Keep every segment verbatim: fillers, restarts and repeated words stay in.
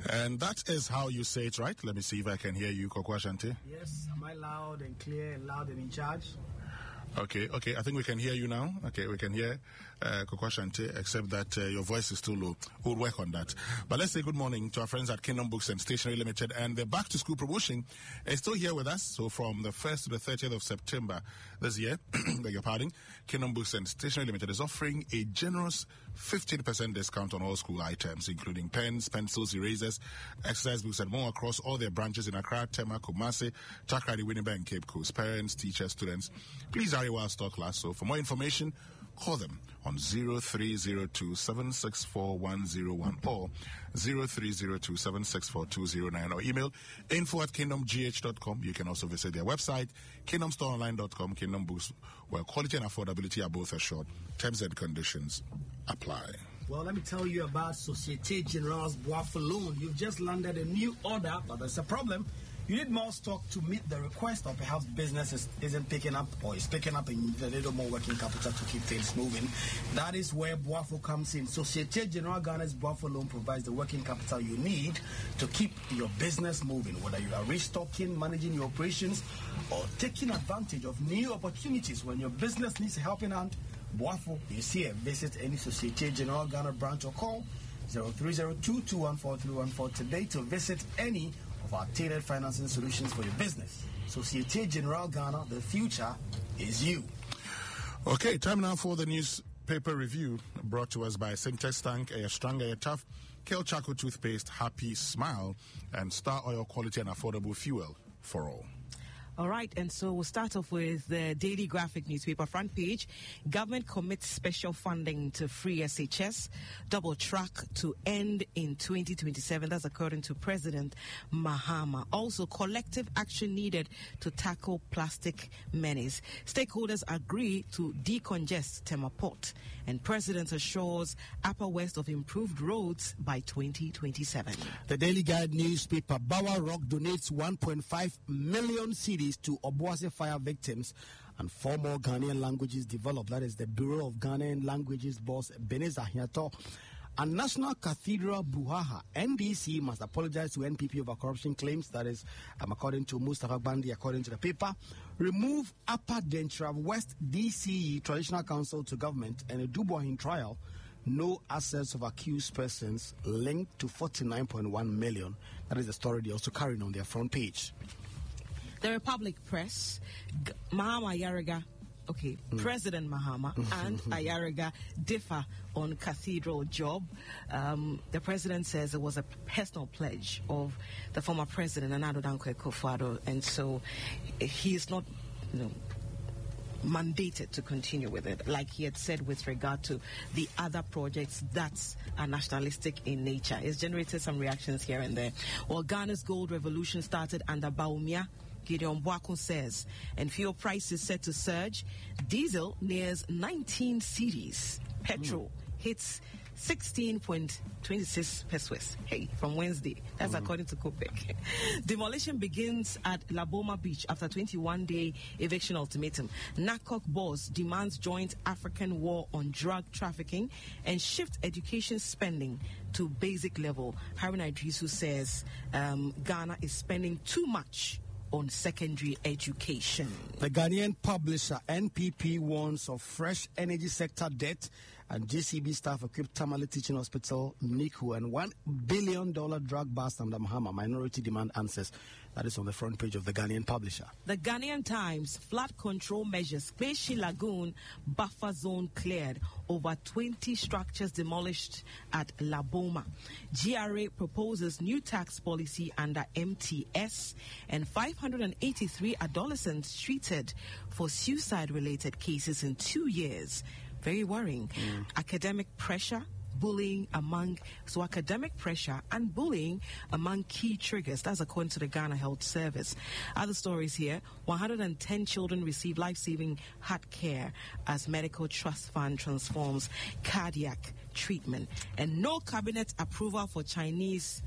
And that is how you say it, right? Let me see if I can hear you, Koko Ashanti. Yes, am I loud and clear and loud and in charge? Okay, okay, I think we can hear you now. Okay, we can hear uh, Koko Ashanti, except that uh, your voice is too low. We'll work on that. But let's say good morning to our friends at Kingdom Books and Stationery Limited. And the back to school promotion is still here with us. So from the first to the thirtieth of September this year, beg your pardon, Kingdom Books and Stationery Limited is offering a generous fifteen percent discount on all school items, including pens, pencils, erasers, exercise books, and more across all their branches in Accra, Tema, Kumasi, Takrady, Winnipeg, and Cape Coast. Parents, teachers, students, please hurry while stock lasts. So for more information, call them on zero three zero two, seven six four, one zero one or zero three zero two, seven six four, two zero nine or email info at kingdom g h dot com. You can also visit their website, kingdom store online dot com. Kingdom Books, where quality and affordability are both assured. Terms and conditions apply. Well, let me tell you about Societe Generale's Boafo Loan. You've just landed a new order, but there's a problem. You need more stock to meet the request, or perhaps business is, isn't picking up or is picking up and you need a little more working capital to keep things moving. That is where Boafo comes in. Societe Generale Ghana's Boafo Loan provides the working capital you need to keep your business moving, whether you are restocking, managing your operations, or taking advantage of new opportunities. When your business needs a helping hand, Boafo is here. Visit any Societe Generale Ghana branch or call zero three zero two, two one four, three one four today to visit any of our tailored financing solutions for your business. Societe Generale Ghana, the future is you. Okay, time now for the newspaper review brought to us by Syntex Tank, Air Strong, Air Tough, Kel Charcoal Toothpaste, Happy Smile, and Star Oil Quality and Affordable Fuel for all. All right, and so we'll start off with the Daily Graphic newspaper front page. Government commits special funding to free S H S, double track to end in twenty twenty-seven. That's according to President Mahama. Also, collective action needed to tackle plastic menace. Stakeholders agree to decongest Tema Port, and President assures Upper West of improved roads by twenty twenty-seven. The Daily Guide newspaper, Bawa Rock donates one point five million cedis to Obuasi fire victims, and four more Ghanaian languages developed. That is the Bureau of Ghanaian Languages boss Beneza Hiato. And National Cathedral Buhaha, N D C must apologize to N P P over corruption claims. That is, um, according to Mustafa Bandi, according to the paper. Remove Upper Dentra West D C E Traditional Council to government, and a Dubois trial. No assets of accused persons linked to forty-nine point one million. That is the story they also carrying on their front page. The Republic Press, G- Mahama Ayariga, okay, mm. President Mahama and Ayariga differ on cathedral job. Um, the president says it was a personal pledge of the former president, Nana Dankwa Akufo-Addo, and so he is not, you know, mandated to continue with it, like he had said with regard to the other projects that are nationalistic in nature. It's generated some reactions here and there. Well, Ghana's gold revolution started under Bawumia, Gideon Boakun says, and fuel prices set to surge. Diesel nears nineteen cedis. Petrol mm. hits sixteen point two six pesos. Hey, from Wednesday. That's mm. according to COPEC. Demolition begins at La Boma Beach after twenty-one day eviction ultimatum. NACOC boss demands joint African war on drug trafficking and shift education spending to basic level. Harun Idrisu says um, Ghana is spending too much on secondary education. The Ghanaian publisher N P P warns of fresh energy sector debt, and J C B staff equipped Tamale Teaching Hospital, N I C U, and one billion dollars drug bust under Mahama. Minority demand answers. That is on the front page of the Ghanaian publisher. The Ghanaian Times, flood control measures, Peshi Lagoon buffer zone cleared, over twenty structures demolished at La Boma. G R A proposes new tax policy under M T S, and five hundred eighty-three adolescents treated for suicide-related cases in two years. Very worrying. Mm. Academic pressure, bullying among, so academic pressure and bullying among key triggers. That's according to the Ghana Health Service. Other stories here, one hundred ten children receive life-saving heart care as Medical Trust Fund transforms cardiac treatment. And no cabinet approval for Chinese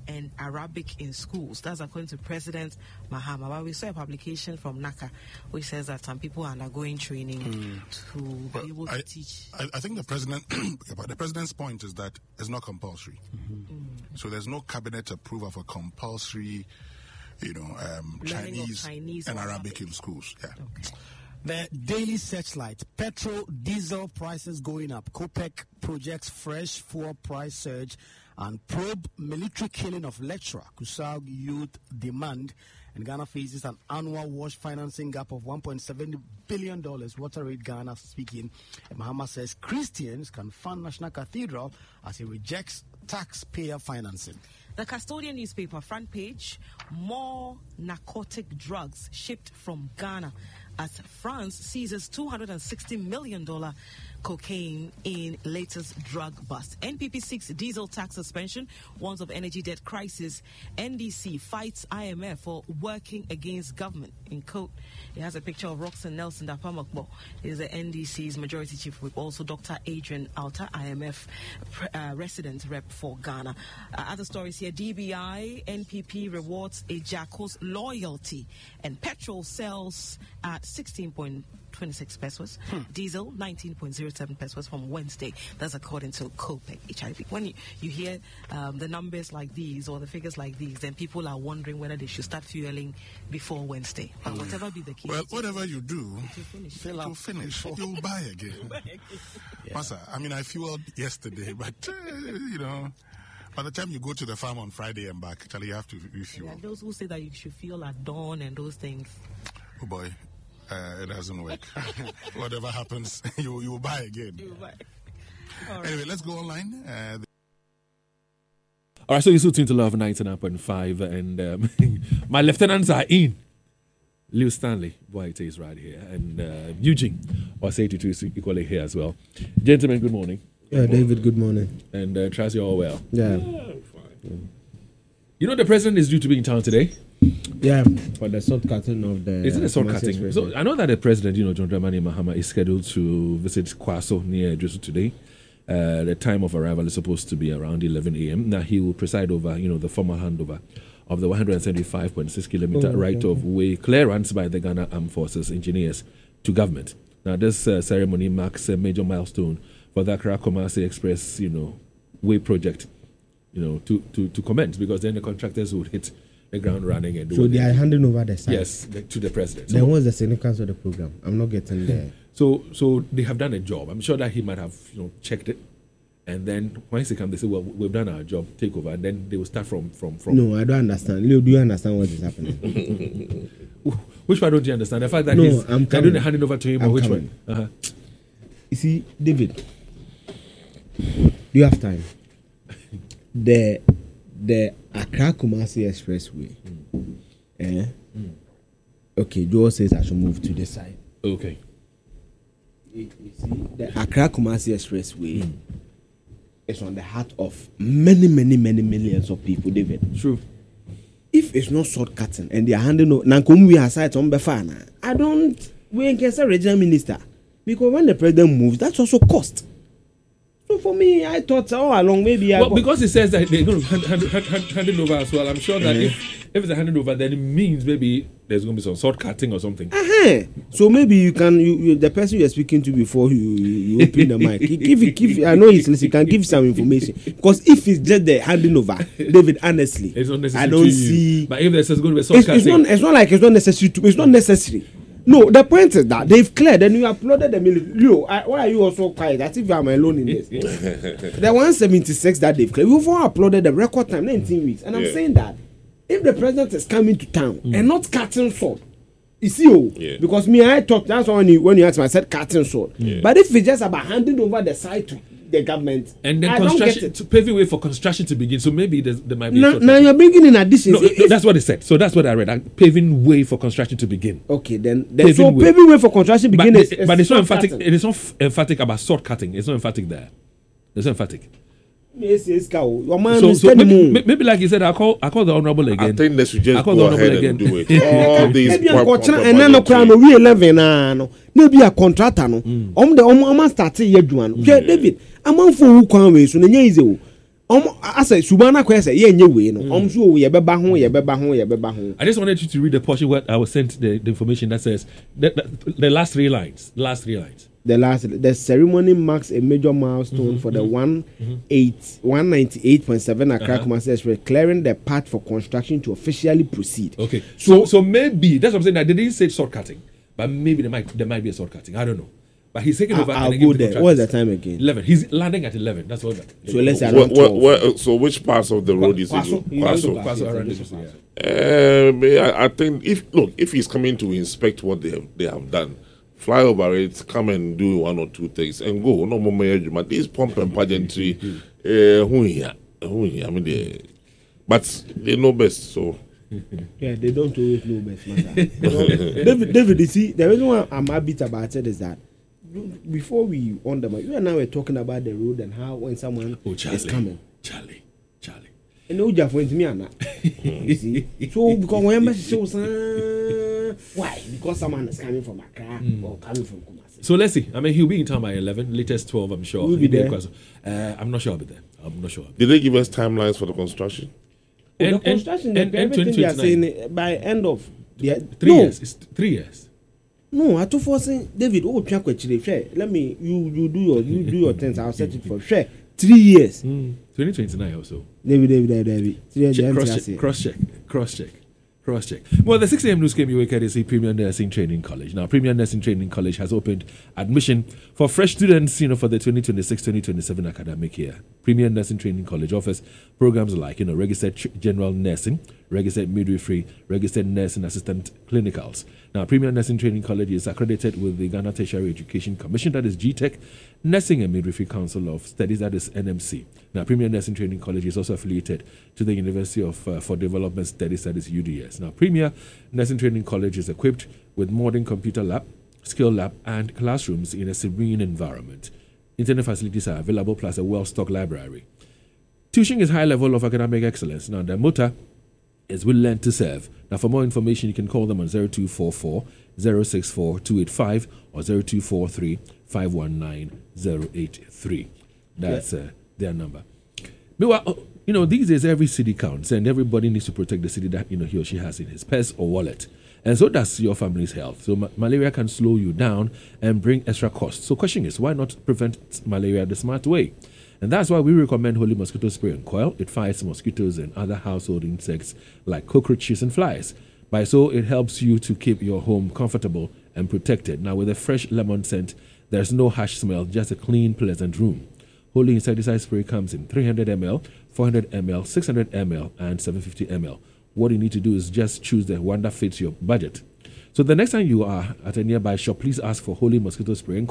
and Arabic in schools. That's according to President Mahama. But we saw a publication from NACA which says that some people are undergoing training mm. to well, be able to I, teach. I, I think the president, the president's point is that it's not compulsory. Mm-hmm. Mm. So there's no cabinet approval for compulsory, you know, um, Chinese, Chinese and Arabic, Arabic in schools. Yeah. Okay. The Daily Searchlight. Petrol, diesel prices going up. COPEC projects fresh fuel price surge and probe military killing of lecturer. Kusau youth demand. And Ghana faces an annual wash financing gap of one point seven billion dollars. Water Rate Ghana speaking. And Mahama says Christians can fund National Cathedral as he rejects taxpayer financing. The Custodian newspaper front page, more narcotic drugs shipped from Ghana as France seizes two hundred sixty million dollars cocaine in latest drug bust. N P P seeks diesel tax suspension, warns of energy debt crisis. N D C fights I M F for working against government. In quote, it has a picture of Roxanne Nelson Dapamakbo. He is the N D C's majority chief whip. Also Doctor Adrian Alta, I M F uh, resident rep for Ghana. Uh, other stories here, D B I, N P P rewards Ejako's loyalty, and petrol sells at sixteen point two six pesos, hmm. diesel nineteen point zero seven pesos from Wednesday. That's according to COPEC H I V. When you, you hear um, the numbers like these or the figures like these, then people are wondering whether they should start fueling before Wednesday. But hmm. whatever be the case. Well, whatever you do, to finish, fill up, finish. You'll buy again. yeah. Masa, I mean, I fueled yesterday, but uh, you know. By the time you go to the farm on Friday and back, actually you have to refuel. Yeah, those who say that you should fuel at dawn and those things. Oh boy, uh, it doesn't work. Whatever happens, you you will buy again. You will buy. Anyway, let's go online. Uh, All right, so you're still tuned to Love ninety-nine point five, and um, my lieutenants are in. Leo Stanley, boy, it is right here, and uh, Eugene, or say eighty-two is equally here as well. Gentlemen, good morning. Yeah, good David, good morning. And uh, trust you're all well. Yeah. yeah fine. Yeah. You know the president is due to be in town today. Yeah, for the short cutting of the. Is it a short cutting? So I know that the president, you know, John Dramani Mahama, is scheduled to visit Kwaso near Jesu today. Uh, the time of arrival is supposed to be around eleven a.m. Now he will preside over, you know, the formal handover of the one hundred seventy-five point six kilometer oh, okay. right of way clearance by the Ghana Armed Forces engineers to government. Now this uh, ceremony marks a major milestone for the Accra Kumasi Express, you know, way project, you know, to, to, to commence, because then the contractors would hit the ground running and do. So they are handing over the site. Yes, the, to the president. Then so, what's the significance of the program? I'm not getting there. So, so they have done a job. I'm sure that he might have, you know, checked it, and then once they come, they say, "Well, we've done our job. Take over," and then they will start from from from. No, I don't understand. Leo, do you understand what is happening? Which part don't you understand? The fact that no, he's I'm doing the handing over to him, I'm or which coming. one? Uh-huh. You see, David, do you have time? The the Accra Kumasi Expressway. Mm. Eh? Mm. Okay, Joe says I should move to the side. Okay. You, you see, the Accra Kumasi Expressway mm. is on the heart of many, many, many millions of people, David. True. If it's not shortcutting and they are handing over, Nankum we have site on Befana, I don't, we can say regional minister. Because when the president moves, that's also cost. So for me, I thought all along maybe I. Well, because it says that they're going to hand, hand, hand, hand, hand it over as well. I'm sure that uh-huh. if, if it's a handing over, then it means maybe there's going to be some short cutting or something. Uh-huh. So maybe you can, you, you, the person you're speaking to before you, you open the mic, give, give, I know he's listening, can give some information. Because if it's just the handing over, David, honestly, it's not necessary I don't see. But if there's going to be short it's, cutting, it's not, it's not like it's not necessary. To, it's not necessary. No, the point is that they've cleared and you uploaded the military. Leo, why are you also quiet? As if I'm alone in this. The one seventy-six that they've cleared, we've all uploaded the record time, nineteen weeks. And I'm yeah. saying that if the president is coming to town mm. and not cutting sword, you see, oh, yeah. because me, I thought that's when you, when you asked me, I said cutting sword. Yeah. But if it's just about handing over the site to the government, and then I construction to paving way for construction to begin, so maybe there might be now, now you're bringing in additions. No, no, that's what they said. So that's what I read. Like, paving way for construction to begin. Okay, then, then paving so way. paving way for construction to begin but, is, is but it's not emphatic. It is not f- emphatic about sword cutting. It's not emphatic there. It's not emphatic. Yes, yes, your man so, is so maybe, maybe like you said, I call I call the honorable again. I think they should just I call go the ahead again. and do it. All these maybe a contract and then no crown we eleven no maybe a contractor no. Um the um am start here juan. Okay, David, am for who kwan we so na easy o. Um, I say, Subana Quest, yeah, you win. Um, so you beba home, you beba home, you beba home. I just wanted you to read the portion where I was sent the, the information that says the, the, the last three lines. Last three lines. The last, the ceremony marks a major milestone mm-hmm, for the mm-hmm. one eight one ninety eight point seven Accra uh-huh. Kumasi Express, clearing the path for construction to officially proceed. Okay, so so maybe that's what I'm saying. I didn't say short cutting, but maybe there might there might be a short cutting. I don't know. But he's taking over. I'll go there. What's the time again? Eleven. He's landing at eleven. That's all that. So let's say around twelve. Where, where, so which parts of the road is he going? Kwaso. Kwaso around this. Uh, I, I think if look if he's coming to inspect what they have they have done, fly over it, come and do one or two things and go. No more major. But this pomp and pageantry, uh, who here, who here? I mean, they, but they know best. So. Yeah, they don't always know best, man. David, David, you see, the reason why I'm a bit about it is that. Before we on the you and now we're talking about the road and how when someone oh, Charlie, is coming. Charlie, Charlie. And no just went to me and see. So because when shows uh, why? Because someone is coming from Accra mm. or coming from Kumasi. So let's see. I mean he'll be in town by eleven, latest twelve, I'm sure. We'll be there. Uh, I'm not sure I'll be there. I'm not sure. Did they give us timelines for the construction? Well, the construction and, and everything they are saying by end of the three no. years. It's three years. No, I told for saying David. Oh, let me you you do your you do your things. I'll set it for sure. Three years. Mm. Twenty twenty nine also. David, David, David, David. Three check, cross, check, cross check, cross check, cross check. Well, the six a.m. news came your way courtesy Premier Nursing Training College. Now, Premier Nursing Training College has opened admission for fresh students, you know, for the twenty twenty-six twenty twenty-seven academic year. Premier Nursing Training College offers programs like, you know, registered general nursing, registered midwifery, registered nursing assistant clinicals. Now, Premier Nursing Training College is accredited with the Ghana Tertiary Education Commission, that is G T E C, Nursing and Midwifery Council of Studies, that is N M C. Now, Premier Nursing Training College is also affiliated to the University of uh, for Development Studies, that is U D S. Now, Premier Nursing Training College is equipped with modern computer lab, skill lab, and classrooms in a serene environment. Internet facilities are available, plus a well-stocked library. Tuition is high level of academic excellence. Now, the motto is "We learn to serve." Now, for more information, you can call them on zero two four four, zero six four, two eight five or zero two four three, five one nine, zero eight three. That's yeah. uh, their number. Meanwhile, you know, these days every city counts, and everybody needs to protect the city that, you know, he or she has in his purse or wallet. And so does your family's health. So ma- malaria can slow you down and bring extra costs. So question is, why not prevent malaria the smart way? And that's why we recommend Holy Mosquito Spray and Coil. It fights mosquitoes and other household insects like cockroaches and flies. By so, it helps you to keep your home comfortable and protected. Now, with a fresh lemon scent, there's no harsh smell, just a clean, pleasant room. Holy Insecticide Spray comes in three hundred milliliters, four hundred milliliters, six hundred milliliters, and seven hundred fifty milliliters. What you need to do is just choose the one that fits your budget. So the next time you are at a nearby shop, please ask for Holy Mosquito Spray and